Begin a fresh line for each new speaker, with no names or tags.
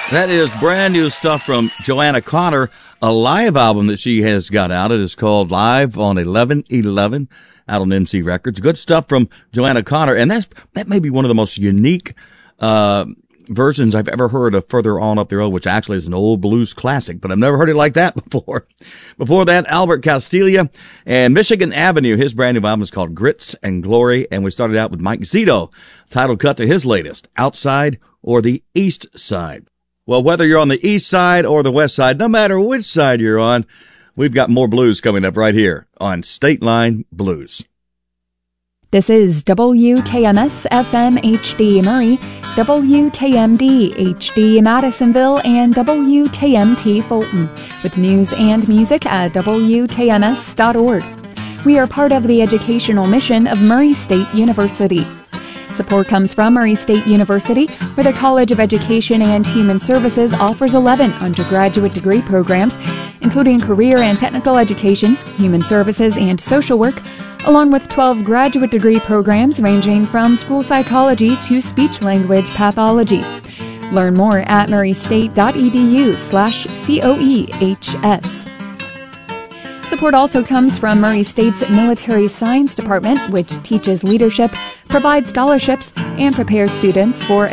That is brand new stuff from Joanna Connor, a live album that she has got out. It is called Live on 11/11, out on MC Records. Good stuff from Joanna Connor, and that may be one of the most unique versions I've ever heard of Further On Up the Road, which actually is an old blues classic, but I've never heard it like that before. Before that, Albert Castiglia and Michigan Avenue. His brand new album is called Grits and Glory, and we started out with Mike Zito, title cut to his latest, Outside or the East Side. Well, whether you're on the east side or the west side, no matter which side you're on, we've got more blues coming up right here on State Line Blues.
This is WKMS FM HD Murray, WKMD HD Madisonville, and WKMT Fulton, with news and music at WKMS.org. We are part of the educational mission of Murray State University. Support comes from Murray State University, where the College of Education and Human Services offers 11 undergraduate degree programs, including career and technical education, human services, and social work, along with 12 graduate degree programs ranging from school psychology to speech-language pathology. Learn more at murraystate.edu/COEHS. Support also comes from Murray State's Military Science Department, which teaches leadership, provides scholarships, and prepares students for